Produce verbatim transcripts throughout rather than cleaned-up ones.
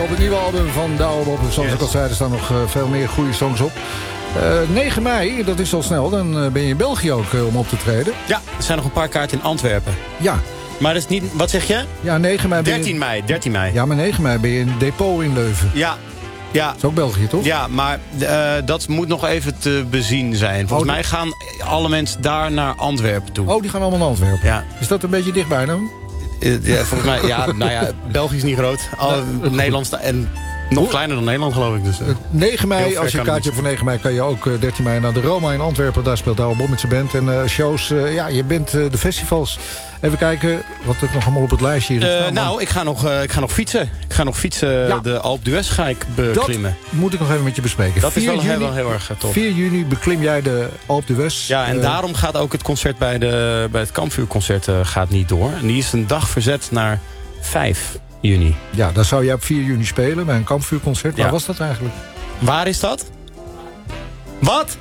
op het nieuwe album van Douwe Bob. Zoals yes. ik al zei, er staan nog uh, veel meer goede songs op. Uh, negen mei, dat is al snel, dan uh, ben je in België ook uh, om op te treden. Ja, er zijn nog een paar kaarten in Antwerpen. Ja. Maar dat is niet, wat zeg je? Ja, negen mei. dertien mei, dertien mei. Ja, maar negen mei ben je in het depot in Leuven. Ja. Ja. Dat is ook België, toch? Ja, maar uh, dat moet nog even te bezien zijn. Volgens oh, mij gaan alle mensen daar naar Antwerpen toe. Oh, die gaan allemaal naar Antwerpen? Ja. Is dat een beetje dichtbij dan? Uh, ja, volgens mij, ja, nou ja, België is niet groot. Al, uh, Nederland en nog kleiner dan Nederland, geloof ik. Dus, uh, negen mei, als je een kaartje hebt voor negen mei... kan je ook uh, dertien mei naar de Roma in Antwerpen. Daar speelt Douwe Bob met zijn band. En uh, shows, uh, ja, je bent uh, de festivals. Even kijken wat er nog allemaal op het lijstje hier is. Uh, nou, ik ga, nog, uh, ik ga nog fietsen. Ik ga nog fietsen. Ja. De Alpe d'Huez ga ik beklimmen. Dat moet ik nog even met je bespreken. Dat is wel juni, heel, heel erg tof. vier juni beklim jij de Alpe d'Huez. Ja, en uh, daarom gaat ook het concert bij, de, bij het Kampvuurconcert uh, gaat niet door. En die is een dag verzet naar vijf juni. Ja, dan zou jij op vier juni spelen bij een Kampvuurconcert. Waar ja. was dat eigenlijk? Waar is dat? Wat?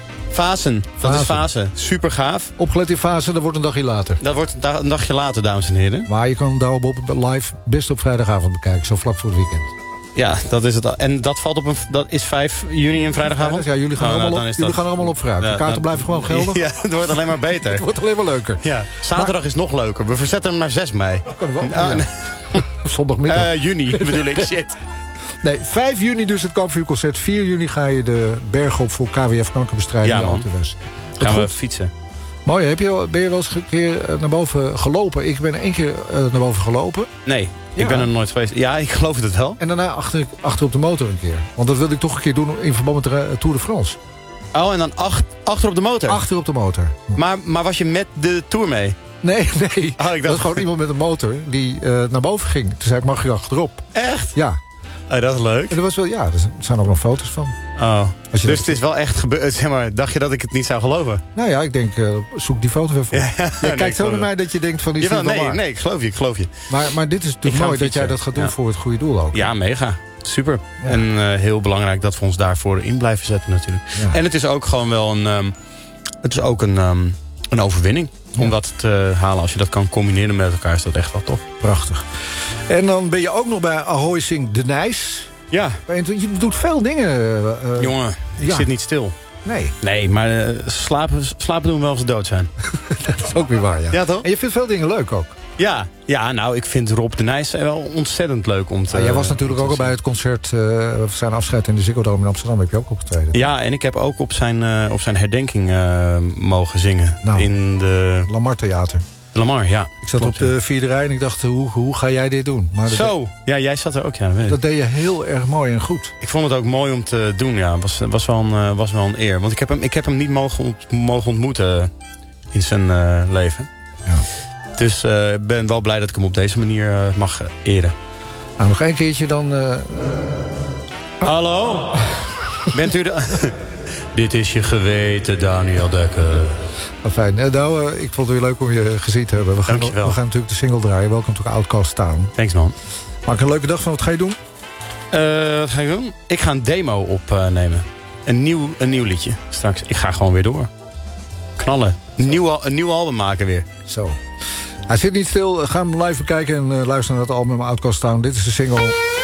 Fasen. Dat Fasen. is Fasen. Super gaaf. Opgelet in Fasen, dat wordt een dagje later. Dat wordt een, dag, een dagje later, dames en heren. Maar je kan Douwe Bob live best op vrijdagavond bekijken. Zo vlak voor het weekend. Ja, dat is het. En dat valt op een, dat is vijf juni en vrijdagavond? Ja, jullie gaan, oh, allemaal, nou, op, jullie gaan allemaal op vooruit. Ja, de kaarten dan, blijven gewoon geldig. Ja, het wordt alleen maar beter. Het wordt alleen maar leuker. Ja. Zaterdag maar, is nog leuker. We verzetten hem naar zes mei. Kan wel. Ah, ja. Zondagmiddag. Uh, juni bedoel ik. Shit. Nee, vijf juni dus het Kampvuurconcert. vier juni ga je de berg op voor K W F kankerbestrijding. Ja, man. Gaan we goed? Fietsen. Mooi, heb je, ben je wel eens een keer naar boven gelopen? Ik ben één keer uh, naar boven gelopen. Nee, ja. Ik ben er nooit geweest. Ja, ik geloof het wel. En daarna achter, achter op de motor een keer. Want dat wilde ik toch een keer doen in verband met de uh, Tour de France. Oh, en dan ach, achter op de motor? Achter op de motor. Maar, maar was je met de Tour mee? Nee, nee. Oh, ik dacht... Dat was gewoon iemand met een motor die uh, naar boven ging. Toen zei ik, mag je achterop? Echt? Ja. Oh, dat is leuk. En er was wel, ja, er zijn ook nog foto's van. Oh. Dus het is wel echt gebeurd. Zeg maar, dacht je dat ik het niet zou geloven? Nou ja, ik denk, uh, zoek die foto even voor. Ja, ja, je nee, kijkt zo naar mij dat je denkt van die ja, is nee, waar. Nee, ik geloof je, ik geloof je. Maar, maar dit is natuurlijk mooi dat jij dat gaat doen ja. voor het goede doel ook. Ja, mega. Super. Ja. En uh, heel belangrijk dat we ons daarvoor in blijven zetten natuurlijk. Ja. En het is ook gewoon wel een, um, het is ook een, um, een overwinning. Om ja. dat te halen. Als je dat kan combineren met elkaar is dat echt wel tof. Prachtig. En dan ben je ook nog bij Ahoy Sing de Nijs. Ja. Je doet veel dingen. Uh, Jongen, ik ja. zit niet stil. Nee. Nee, maar uh, slapen, slapen doen we wel als we dood zijn. Dat is ook weer waar, ja. Ja, toch? En je vindt veel dingen leuk ook. Ja, ja, nou, ik vind Rob de Nijs wel ontzettend leuk om te... Ja, jij was natuurlijk ook al bij het concert, uh, zijn afscheid in de Ziggo Dome in Amsterdam. Heb je ook opgetreden? Ja, en ik heb ook op zijn, uh, op zijn herdenking uh, mogen zingen. Nou, in de... Lamar Theater. Lamar, ja. Ik zat klopt, op de vierde rij en ik dacht, hoe, hoe ga jij dit doen? Maar Zo, dat, ja, jij zat er ook, ja. Weet dat deed je heel erg mooi en goed. Ik vond het ook mooi om te doen, ja. Het was, was, wel een, uh, was wel een eer. Want ik heb hem, ik heb hem niet mogen, ont, mogen ontmoeten in zijn uh, leven. Ja. Dus ik uh, ben wel blij dat ik hem op deze manier uh, mag eren. Nou, nog één keertje dan... Uh... Hallo? Bent u de... Dit is je geweten, Daniel Dekker. Oh, fijn. Nou, uh, ik vond het weer leuk om je gezien te hebben. We gaan, we gaan natuurlijk de single draaien. Welkom to Outcast staan. Thanks, man. Maak een leuke dag van. Wat ga je doen? Uh, wat ga ik doen? Ik ga een demo opnemen. Uh, een, nieuw, een nieuw liedje straks. Ik ga gewoon weer door. Knallen. Een nieuw, een nieuw album maken weer. Zo. Hij zit niet stil. Ga hem live bekijken en uh, luisteren naar het album Outcast staan. Dit is de single...